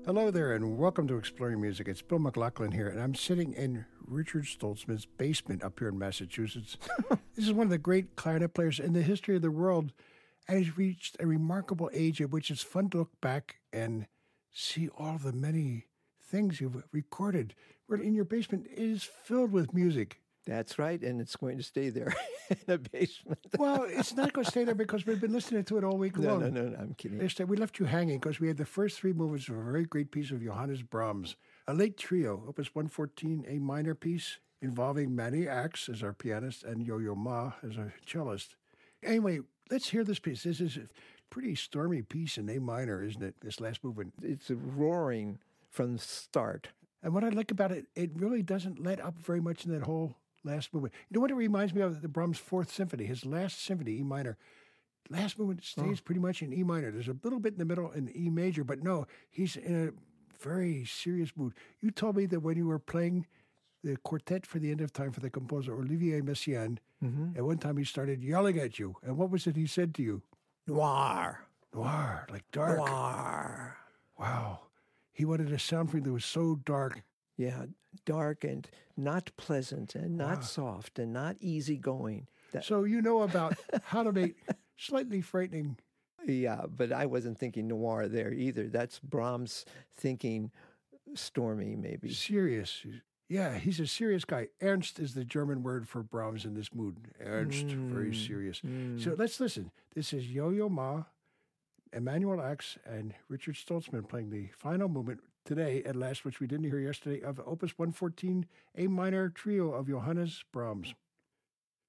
Hello there, and welcome to Exploring Music. It's Bill McLaughlin here, and I'm sitting in Richard Stoltzman's basement up here in Massachusetts. This is one of the great clarinet players in the history of the world, and he's reached a remarkable age at which it's fun to look back and see all the many things you've recorded. We're in your basement. It is filled with music. That's right, and it's going to stay there in the basement. Well, it's not going to stay there because we've been listening to it all week long. No, I'm kidding. We left you hanging because we had the first three movements of a very great piece of Johannes Brahms, a late trio, Opus 114, A minor piece, involving Manny Axe as our pianist and Yo-Yo Ma as our cellist. Anyway, let's hear this piece. This is a pretty stormy piece in A minor, isn't it, this last movement? It's roaring from the start. And what I like about it, it really doesn't let up very much in that whole last movement. You know what it reminds me of? The Brahms' Fourth Symphony, his last symphony, E minor. Last movement stays pretty much in E minor. There's a little bit in the middle in E major, but no, he's in a very serious mood. You told me that when you were playing the quartet for the end of time for the composer Olivier Messiaen, at one time he started yelling at you. And what was it he said to you? Noir. Noir, like dark. Noir. Wow. He wanted a sound for you that was so dark. Yeah, dark and not pleasant and not soft and not easygoing. So you know about how to make slightly frightening. Yeah, but I wasn't thinking noir there either. That's Brahms thinking stormy, maybe. Serious. Yeah, he's a serious guy. Ernst is the German word for Brahms in this mood. Ernst, very serious. So let's listen. This is Yo-Yo Ma, Emanuel Axe, and Richard Stoltzman playing the final movement today at last, which we didn't hear yesterday, of Opus 114, A minor trio of Johannes Brahms.